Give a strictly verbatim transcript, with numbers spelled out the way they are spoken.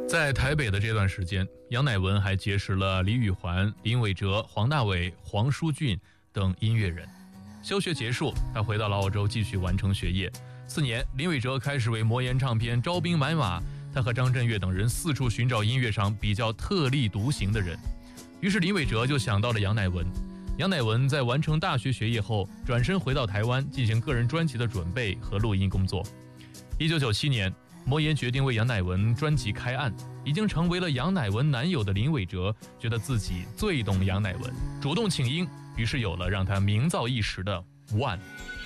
在台北的这段时间，杨乃文还结识了李宇环、林伟哲、黄大炜、黄舒骏等音乐人。休学结束，他回到了澳洲继续完成学业。次年，林伟哲开始为魔岩唱片招兵买马，他和张震岳等人四处寻找音乐上比较特立独行的人。于是林伟哲就想到了杨乃文。杨乃文在完成大学学业后，转身回到台湾进行个人专辑的准备和录音工作。一九九七年，魔岩决定为杨乃文专辑开案，已经成为了杨乃文男友的林伟哲觉得自己最懂杨乃文，主动请缨，于是有了让他名噪一时的《One》。